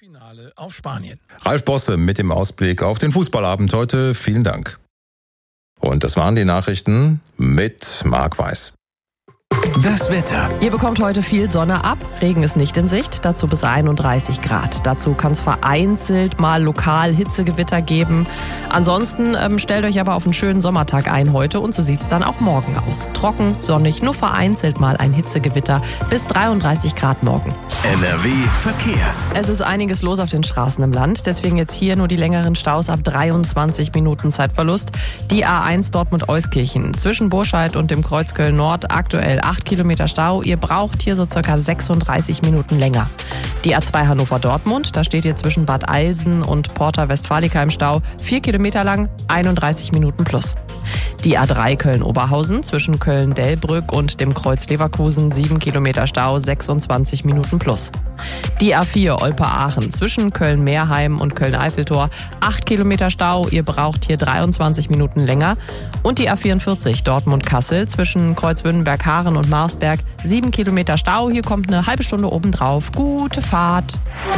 Finale auf Spanien. Ralf Bosse mit dem Ausblick auf den Fußballabend heute. Vielen Dank. Und das waren die Nachrichten mit Marc Weiß. Das Wetter. Ihr bekommt heute viel Sonne ab, Regen ist nicht in Sicht, dazu bis 31 Grad. Dazu kann es vereinzelt mal lokal Hitzegewitter geben. Ansonsten stellt euch aber auf einen schönen Sommertag ein heute und so sieht es dann auch morgen aus. Trocken, sonnig, nur vereinzelt mal ein Hitzegewitter bis 33 Grad morgen. NRW Verkehr. Es ist einiges los auf den Straßen im Land, deswegen jetzt hier nur die längeren Staus ab 23 Minuten Zeitverlust. Die A1 Dortmund-Euskirchen zwischen Burscheid und dem Kreuz Köln-Nord aktuell 8 Kilometer Stau. Ihr braucht hier so circa 36 Minuten länger. Die A2 Hannover-Dortmund, da steht ihr zwischen Bad Eilsen und Porta Westfalica im Stau 4 Kilometer lang, 31 Minuten plus. Die A3 Köln-Oberhausen zwischen Köln-Delbrück und dem Kreuz Leverkusen 7 Kilometer Stau, 26 Minuten plus. Die A4 Olpe-Aachen zwischen Köln-Meerheim und Köln-Eiffeltor 8 Kilometer Stau, ihr braucht hier 23 Minuten länger. Und die A44 Dortmund-Kassel zwischen Kreuzwürdenberg-Haaren und Marsberg 7 Kilometer Stau, hier kommt eine halbe Stunde obendrauf. Gute Fahrt!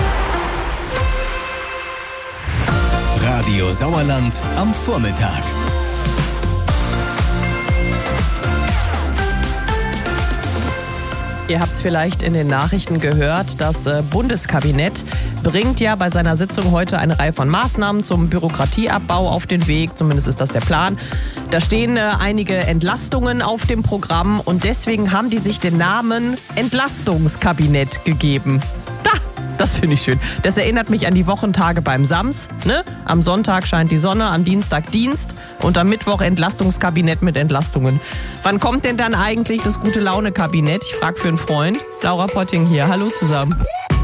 Radio Sauerland am Vormittag. Ihr habt es vielleicht in den Nachrichten gehört, das Bundeskabinett bringt ja bei seiner Sitzung heute eine Reihe von Maßnahmen zum Bürokratieabbau auf den Weg, zumindest ist das der Plan. Da stehen einige Entlastungen auf dem Programm und deswegen haben die sich den Namen Entlastungskabinett gegeben. Das finde ich schön. Das erinnert mich an die Wochentage beim Sams. Ne? Am Sonntag scheint die Sonne, am Dienstag Dienst und am Mittwoch Entlastungskabinett mit Entlastungen. Wann kommt denn dann eigentlich das Gute-Laune-Kabinett? Ich frage für einen Freund. Laura Potting hier. Hallo zusammen.